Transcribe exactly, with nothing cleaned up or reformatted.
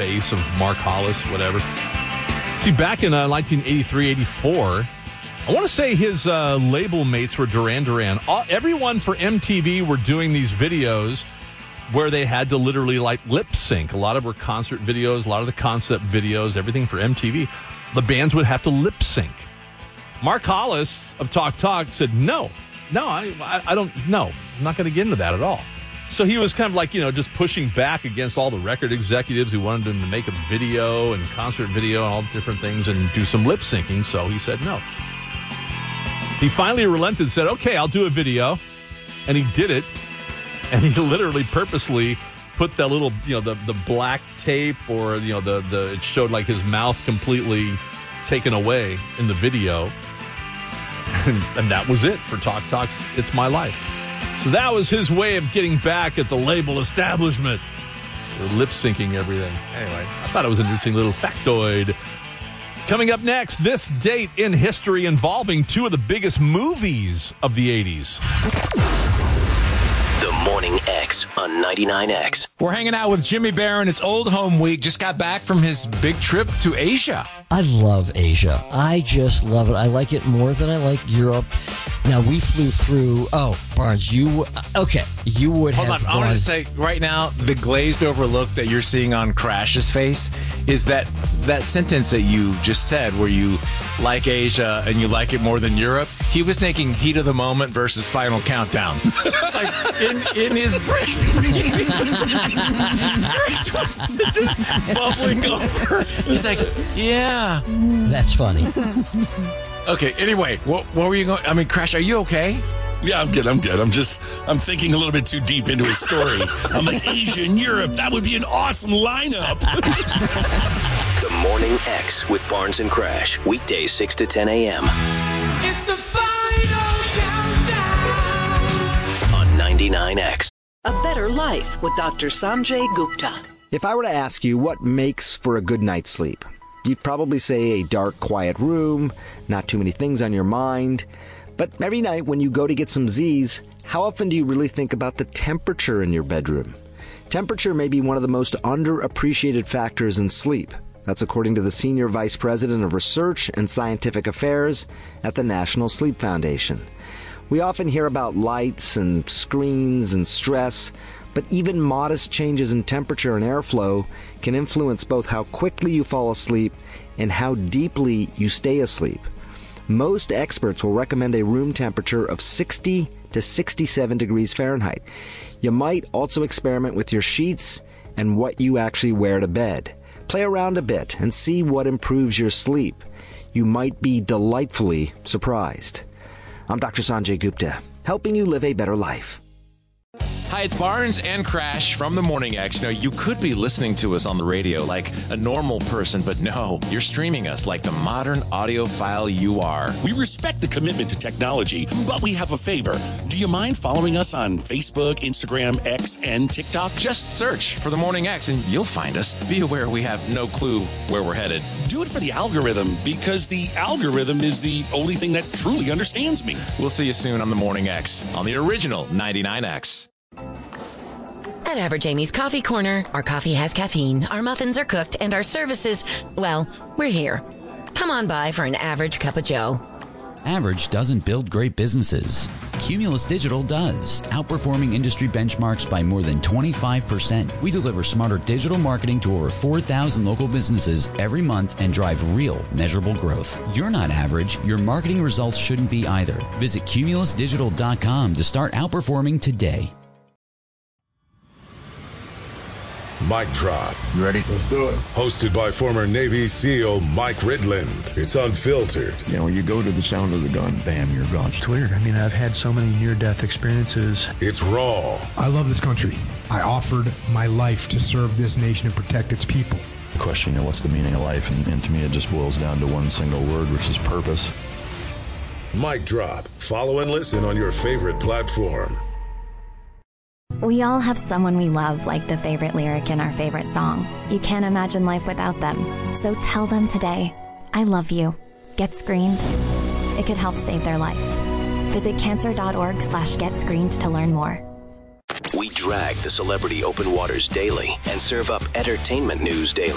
face of Mark Hollis, whatever. See, back in uh, nineteen eighty-three eighty-four, I want to say his uh, label mates were Duran Duran. All, everyone for M T V were doing these videos where they had to literally like lip sync. A lot of were concert videos, a lot of the concept videos, everything for M T V. The bands would have to lip sync. Mark Hollis of Talk Talk said, no, no, I, I, I don't, no, I'm not going to get into that at all. So he was kind of like, you know, just pushing back against all the record executives who wanted him to make a video and concert video and all the different things and do some lip syncing. So he said no. He finally relented and said, okay, I'll do a video. And he did it. And he literally purposely put that little, you know, the, the black tape or, you know, the, the, it showed like his mouth completely taken away in the video. And, and that was it for Talk Talk's It's My Life. So that was his way of getting back at the label establishment. They're lip syncing everything. Anyway, I thought it was an interesting little factoid. Coming up next, this date in history involving two of the biggest movies of the eighties. The Morning X on ninety-nine X. We're hanging out with Jimmy Barron. It's Old Home Week. Just got back from his big trip to Asia. I love Asia. I just love it. I like it more than I like Europe. Now, we flew through... Oh, Barnes, you... Okay, you would Hold have... on, I want to say right now, the glazed over look that you're seeing on Crash's face is that that sentence that you just said where you like Asia and you like it more than Europe. He was thinking Heat of the Moment versus Final Countdown. Like, in, in his brain. It was just bubbling over. He's like, yeah. That's funny. Okay, anyway, what, what were you going... I mean, Crash, are you okay? Yeah, I'm good. I'm good. I'm just, I'm thinking a little bit too deep into his story. I'm like, Asia and Europe, that would be an awesome lineup. The Morning X with Barnes and Crash. Weekdays six to ten a.m. It's the final countdown on ninety-nine X. A Better Life with Doctor Sanjay Gupta. If I were to ask you what makes for a good night's sleep, you'd probably say a dark, quiet room, not too many things on your mind. But every night when you go to get some Z's, how often do you really think about the temperature in your bedroom? Temperature may be one of the most underappreciated factors in sleep. That's according to the Senior Vice President of Research and Scientific Affairs at the National Sleep Foundation. We often hear about lights and screens and stress, but even modest changes in temperature and airflow can influence both how quickly you fall asleep and how deeply you stay asleep. Most experts will recommend a room temperature of sixty to sixty-seven degrees Fahrenheit. You might also experiment with your sheets and what you actually wear to bed. Play around a bit and see what improves your sleep. You might be delightfully surprised. I'm Doctor Sanjay Gupta, helping you live a better life. Hi, it's Barnes and Crash from the Morning X. Now, you could be listening to us on the radio like a normal person, but no, you're streaming us like the modern audiophile you are. We respect the commitment to technology, but we have a favor. Do you mind following us on Facebook, Instagram, X, and TikTok? Just search for the Morning X and you'll find us. Be aware we have no clue where we're headed. Do it for the algorithm, because the algorithm is the only thing that truly understands me. We'll see you soon on the Morning X, on the original ninety-nine X. At Average Amy's Coffee Corner, our coffee has caffeine, our muffins are cooked, and our services, well, we're here. Come on by for an average cup of joe. Average doesn't build great businesses. Cumulus Digital does, outperforming industry benchmarks by more than twenty-five percent. We deliver smarter digital marketing to over four thousand local businesses every month and drive real, measurable growth. You're not average. Your marketing results shouldn't be either. Visit cumulus digital dot com to start outperforming today. Mic Drop. You ready? Let's do it. Hosted by former Navy SEAL Mike Ridland. It's unfiltered. You know, you go to the sound of the gun, bam, you're gone. It's weird. I mean, I've had so many near-death experiences. It's raw. I love this country. I offered my life to serve this nation and protect its people. The question, you know, what's the meaning of life? And, and to me, it just boils down to one single word, which is purpose. Mic Drop. Follow and listen on your favorite platform. We all have someone we love, like the favorite lyric in our favorite song. You can't imagine life without them. So tell them today, I love you. Get screened. It could help save their life. Visit cancer.org slash get screened to learn more. We drag the celebrity open waters daily and serve up entertainment news daily.